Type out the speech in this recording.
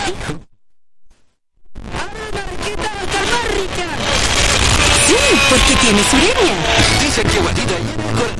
¡Marquita va a estar más rica! Sí, porque tiene sureña. Dicen que Guatita llena el corazón.